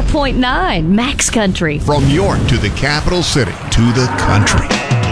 94.9 Max Country. From York to the capital city to the country.